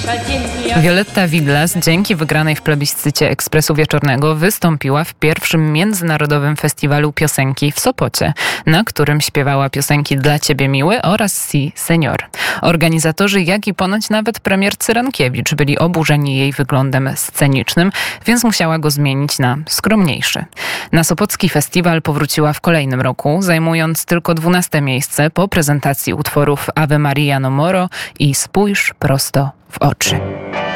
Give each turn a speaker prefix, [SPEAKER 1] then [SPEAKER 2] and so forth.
[SPEAKER 1] Violetta Villas dzięki wygranej w plebiscycie Ekspresu Wieczornego wystąpiła w pierwszym międzynarodowym festiwalu piosenki w Sopocie, na którym śpiewała piosenki Dla Ciebie miły oraz Si Senior. Organizatorzy, jak i ponoć nawet premier Cyrankiewicz byli oburzeni jej wyglądem scenicznym, więc musiała go zmienić na skromniejszy. Na Sopocki Festiwal powróciła w kolejnym roku, zajmując tylko 12. miejsce po prezentacji utworów Ave Maria No Moro i Spójrz prosto w oczy.